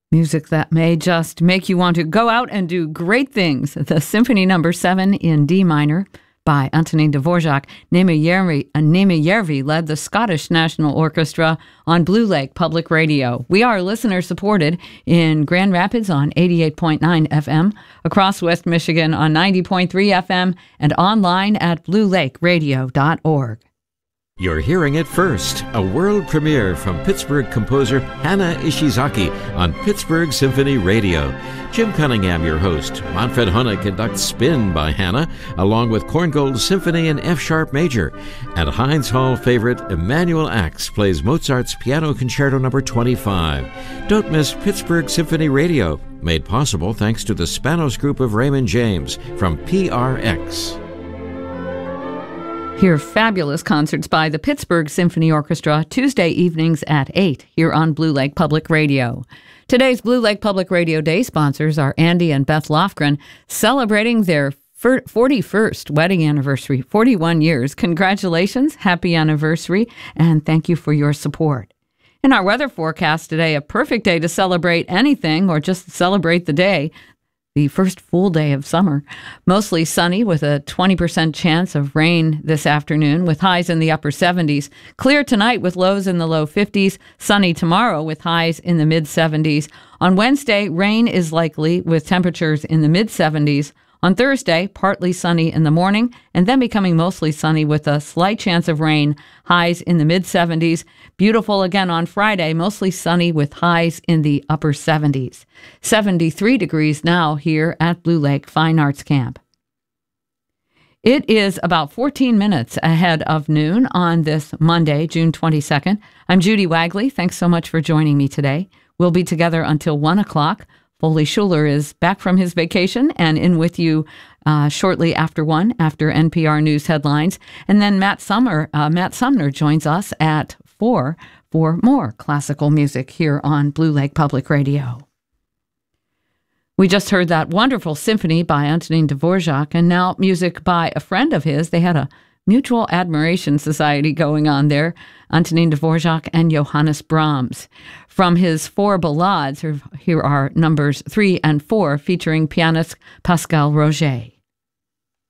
Music that may just make you want to go out and do great things. The Symphony No. 7 in D minor by Antonín Dvořák. Némi Järvi led the Scottish National Orchestra on Blue Lake Public Radio. We are listener-supported in Grand Rapids on 88.9 FM, across West Michigan on 90.3 FM, and online at bluelakeradio.org. You're hearing it first, a world premiere from Pittsburgh composer Hana Ishizaki on Pittsburgh Symphony Radio. Jim Cunningham, your host. Manfred Hohne conducts Spin by Hana, along with Korngold Symphony in F-sharp major. And Heinz Hall favorite Emanuel Ax plays Mozart's Piano Concerto No. 25. Don't miss Pittsburgh Symphony Radio, made possible thanks to the Spanos Group of Raymond James from PRX. Hear fabulous concerts by the Pittsburgh Symphony Orchestra Tuesday evenings at 8 here on Blue Lake Public Radio. Today's Blue Lake Public Radio Day sponsors are Andy and Beth Lofgren, celebrating their 41st wedding anniversary, 41 years. Congratulations, happy anniversary, and thank you for your support. In our weather forecast today, a perfect day to celebrate anything or just celebrate the day. The first full day of summer. Mostly sunny with a 20% chance of rain this afternoon with highs in the upper 70s. Clear tonight with lows in the low 50s. Sunny tomorrow with highs in the mid 70s. On Wednesday, rain is likely with temperatures in the mid 70s. On Thursday, partly sunny in the morning and then becoming mostly sunny with a slight chance of rain, highs in the mid-70s. Beautiful again on Friday, mostly sunny with highs in the upper 70s. 73 degrees now here at Blue Lake Fine Arts Camp. It is about 14 minutes ahead of noon on this Monday, June 22nd. I'm Judy Wagley. Thanks so much for joining me today. We'll be together until 1 o'clock. Foley Schuler is back from his vacation and in with you shortly after 1, after NPR News headlines. And then Matt Sumner joins us at 4 for more classical music here on Blue Lake Public Radio. We just heard that wonderful symphony by Antonín Dvořák, and now music by a friend of his. They had a mutual admiration society going on there, Antonín Dvořák and Johannes Brahms. From his 4 ballades, here are numbers 3 and 4 featuring pianist Pascal Roger.